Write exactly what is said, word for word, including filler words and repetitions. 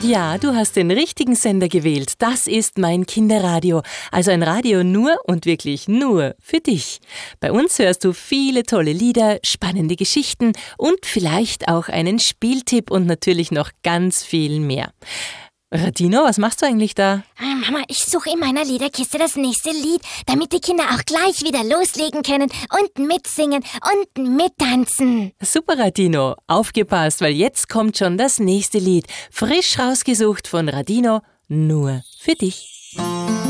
Ja, du hast den richtigen Sender gewählt. Das ist mein Kinderradio. Also ein Radio nur und wirklich nur für dich. Bei uns hörst du viele tolle Lieder, spannende Geschichten und vielleicht auch einen Spieltipp und natürlich noch ganz viel mehr. Radino, was machst du eigentlich da? Mama, ich suche in meiner Liederkiste das nächste Lied, damit die Kinder auch gleich wieder loslegen können und mitsingen und mittanzen. Super, Radino. Aufgepasst, weil jetzt kommt schon das nächste Lied. Frisch rausgesucht von Radino, nur für dich.